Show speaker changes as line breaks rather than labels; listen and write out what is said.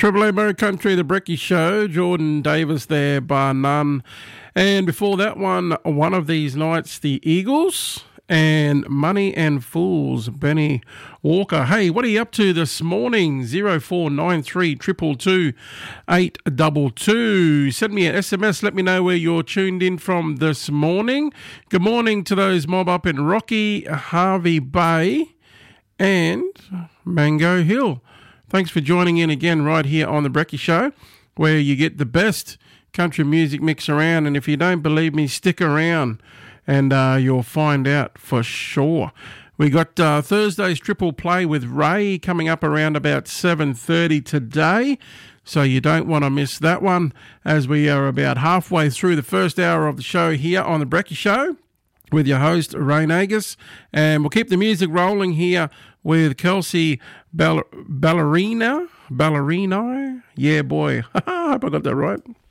Triple A Murray Country, the Brecky Show. Jordan Davis there, bar none. And before that one of these nights, the Eagles and Money and Fools, Benny Walker. Hey, what are you up to this morning? 0493 222 822. Send me an SMS. Let me know where you're tuned in from this morning. Good morning to those mob up in Rocky, Harvey Bay and Mango Hill. Thanks for joining in again right here on The Brecky Show, where you get the best country music mix around. And if you don't believe me, stick around and you'll find out for sure. We got Thursday's Triple Play with Ray coming up around about 7:30 today. So you don't want to miss that one, as we are about halfway through the first hour of the show here on The Brecky Show with your host, Ray Nagus. And we'll keep the music rolling here with Kelsey Ballerino. Yeah, boy. I hope I got that right.